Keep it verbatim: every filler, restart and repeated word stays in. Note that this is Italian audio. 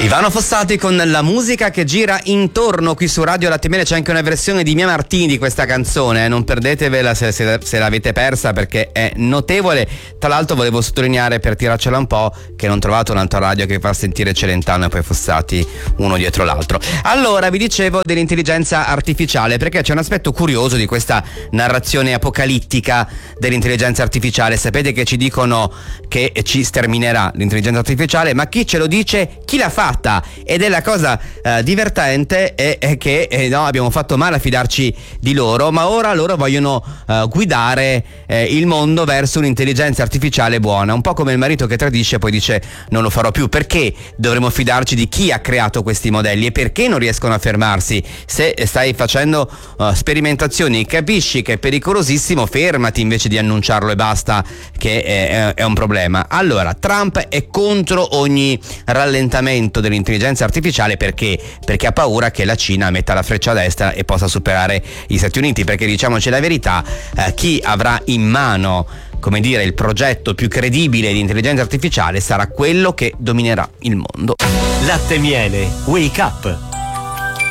Ivano Fossati con la musica che gira intorno qui su Radio Latte e Miele. C'è anche una versione di Mia Martini di questa canzone, eh? Non perdetevela se, se, se l'avete persa, perché è notevole. Tra l'altro volevo sottolineare, per tirarcela un po', che non trovate un'altra radio che fa sentire Celentano e poi Fossati uno dietro l'altro. Allora, vi dicevo dell'intelligenza artificiale, perché c'è un aspetto curioso di questa narrazione apocalittica dell'intelligenza artificiale. Sapete che ci dicono che ci sterminerà l'intelligenza artificiale, ma chi ce lo dice? Chi l'ha fatta? Ed è la cosa eh, divertente è, è che eh, no, abbiamo fatto male a fidarci di loro, ma ora loro vogliono eh, guidare eh, il mondo verso un'intelligenza artificiale buona, un po' come il marito che tradisce e poi dice non lo farò più. Perché dovremmo fidarci di chi ha creato questi modelli e perché non riescono a fermarsi? Se stai facendo uh, sperimentazioni e capisci che è pericolosissimo, fermati invece di annunciarlo e basta, che è, è un problema. Allora, Trump è contro ogni rallentamento dell'intelligenza artificiale. Perché? Perché ha paura che la Cina metta la freccia a destra e possa superare gli Stati Uniti, perché diciamoci la verità, eh, chi avrà in mano, come dire, il progetto più credibile di intelligenza artificiale sarà quello che dominerà il mondo. Latte e Miele, wake up!